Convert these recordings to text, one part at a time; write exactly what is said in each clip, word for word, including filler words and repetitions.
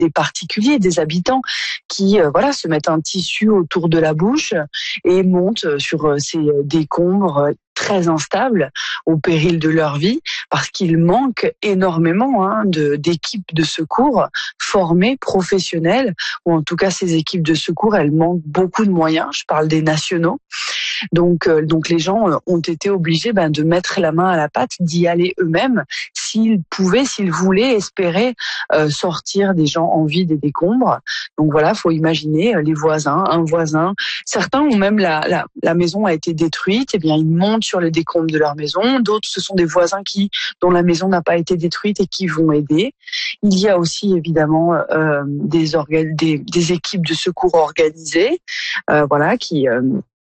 des particuliers, des habitants qui euh, voilà se mettent un tissu autour de la bouche et montent sur ces décombres très instables au péril de leur vie parce qu'il manque énormément hein, de, d'équipes de secours formées, professionnelles, ou en tout cas ces équipes de secours, elles manquent beaucoup de moyens, je parle des nationaux. Donc, euh, donc les gens ont été obligés ben, de mettre la main à la pâte, d'y aller eux-mêmes, s'ils pouvaient, s'ils voulaient espérer euh, sortir des gens en vie des décombres. Donc voilà, faut imaginer euh, les voisins, un voisin. Certains ont même la, la, la maison a été détruite, et bien ils montent sur les décombres de leur maison. D'autres, ce sont des voisins qui dont la maison n'a pas été détruite et qui vont aider. Il y a aussi évidemment euh, des, orga- des des équipes de secours organisées, euh, voilà, qui euh,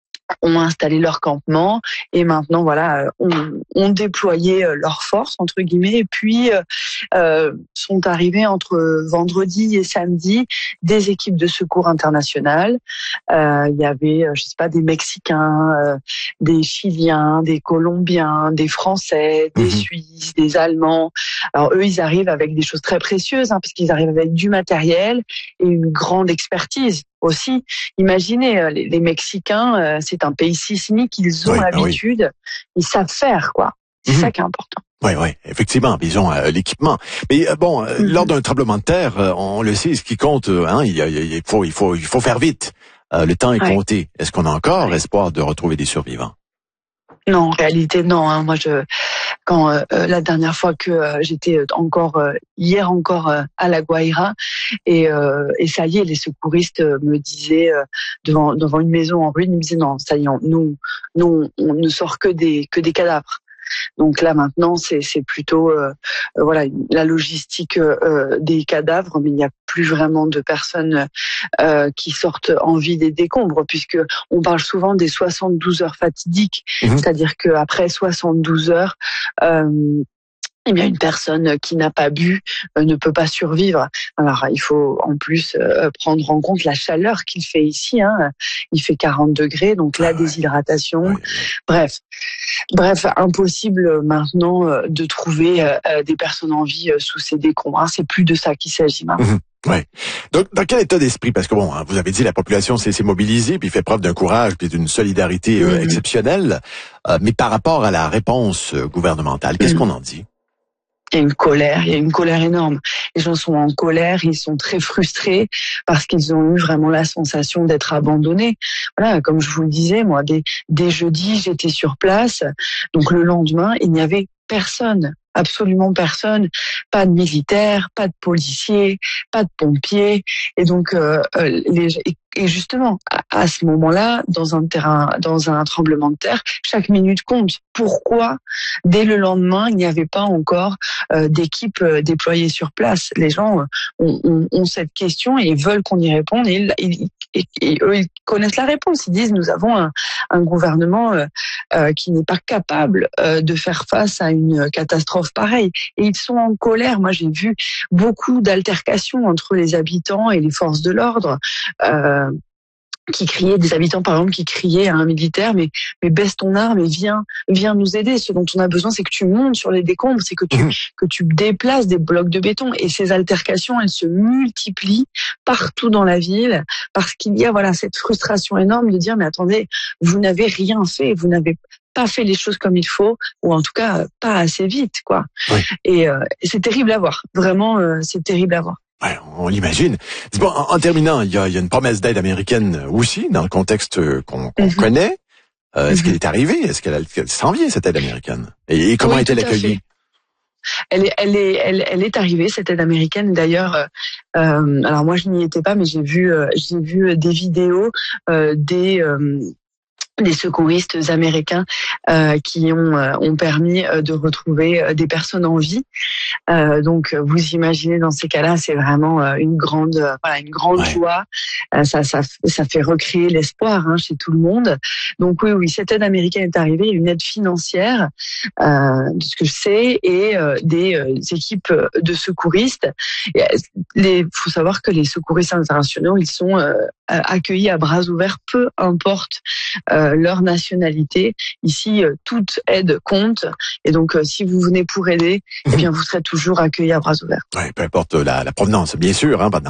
ont installé leur campement et maintenant voilà ont, ont déployé leurs forces entre guillemets et puis euh, sont arrivés entre vendredi et samedi des équipes de secours internationales. Euh, il y avait je sais pas des Mexicains, euh, des Chiliens, des Colombiens, des Français, des mmh. Suisses, des Allemands. Alors eux ils arrivent avec des choses très précieuses hein, parce qu'ils arrivent avec du matériel et une grande expertise. Aussi, imaginez, les, les Mexicains, euh, c'est un pays sismique, ils ont oui, l'habitude, oui. ils savent faire, quoi. C'est mmh. ça qui est important. Oui, oui, effectivement, ils ont euh, l'équipement. Mais euh, bon, euh, mmh. lors d'un tremblement de terre, euh, on le sait, ce qui compte, euh, hein, il, il faut, il faut, il faut faire vite. Euh, le temps est ouais. compté. Est-ce qu'on a encore ouais. espoir de retrouver des survivants? Non, en réalité, non. Hein. Moi, je, quand euh, la dernière fois que euh, j'étais encore euh, hier encore euh, à La Guaira et, euh, et ça y est, les secouristes me disaient euh, devant devant une maison en ruine, ils me disaient non, ça y est, on, nous nous on ne sort que des que des cadavres. Donc là maintenant c'est c'est plutôt euh, euh, voilà la logistique euh, des cadavres, mais il n'y a plus vraiment de personnes euh, qui sortent en vie des décombres puisque on parle souvent des soixante-douze heures fatidiques, mmh. c'est-à-dire que après soixante-douze heures euh, eh bien, une personne qui n'a pas bu euh, ne peut pas survivre. Alors, il faut en plus euh, prendre en compte la chaleur qu'il fait ici. Hein. Il fait quarante degrés, donc la ah ouais. déshydratation. Ouais. Bref, bref, impossible maintenant euh, de trouver euh, des personnes en vie euh, sous ces décombres. Hein. C'est plus de ça qu'il s'agit maintenant. Mmh. Ouais. Donc, dans quel état d'esprit? Parce que bon, hein, vous avez dit la population s'est, s'est mobilisée, puis fait preuve d'un courage, puis d'une solidarité euh, mmh. exceptionnelle. Euh, mais par rapport à la réponse gouvernementale, qu'est-ce mmh. qu'on en dit? Il y a une colère, il y a une colère énorme. Les gens sont en colère, ils sont très frustrés parce qu'ils ont eu vraiment la sensation d'être abandonnés. Voilà, comme je vous le disais, moi, dès, dès jeudi, j'étais sur place. Donc le lendemain, il n'y avait personne. Absolument personne, pas de militaires, pas de policiers, pas de pompiers, et donc euh, les, et justement à, à ce moment-là, dans un terrain, dans un tremblement de terre, chaque minute compte. Pourquoi dès le lendemain il n'y avait pas encore euh, d'équipe euh, déployée sur place? Les gens ont, ont, ont cette question et veulent qu'on y réponde, et, ils, et, et eux ils connaissent la réponse. Ils disent nous avons un, un gouvernement euh, euh, qui n'est pas capable euh, de faire face à une catastrophe pareil, et ils sont en colère. Moi, j'ai vu beaucoup d'altercations entre les habitants et les forces de l'ordre, euh, qui criaient, des habitants par exemple qui criaient à un militaire, mais mais baisse ton arme et viens viens nous aider. Ce dont on a besoin, c'est que tu montes sur les décombres, c'est que tu mmh. que tu déplaces des blocs de béton. Et ces altercations, elles se multiplient partout dans la ville parce qu'il y a voilà cette frustration énorme de dire mais attendez, vous n'avez rien fait, vous n'avez pas fait les choses comme il faut, ou en tout cas pas assez vite, quoi. Oui. Et, euh, et c'est terrible à voir. Vraiment, euh, c'est terrible à voir. Ouais, on l'imagine. Bon, en, en terminant, il y a, il y a une promesse d'aide américaine aussi dans le contexte qu'on, qu'on mm-hmm. connaît. Euh, est-ce mm-hmm. qu'elle est arrivée? Est-ce qu'elle, qu'elle s'en vient, cette aide américaine? Et, et comment oui, est-elle accueillie? Elle est, elle est, elle, elle est arrivée, cette aide américaine. D'ailleurs, euh, alors moi je n'y étais pas, mais j'ai vu, euh, j'ai vu des vidéos euh, des euh, des secouristes américains euh, qui ont euh, ont permis euh, de retrouver euh, des personnes en vie. Euh, donc vous imaginez dans ces cas-là, c'est vraiment euh, une grande euh, voilà une grande ouais. joie. Euh, ça ça ça fait recréer l'espoir hein, chez tout le monde. Donc oui oui, cette aide américaine est arrivée, une aide financière euh, de ce que je sais, et euh, des, euh, des équipes de secouristes. Il faut savoir que les secouristes internationaux, ils sont euh, accueillis à bras ouverts, peu importe euh, euh, leur nationalité. Ici, euh, toute aide compte. Et donc, euh, si vous venez pour aider, eh bien, vous serez toujours accueillis à bras ouverts. Oui, peu importe la, la provenance, bien sûr. Hein,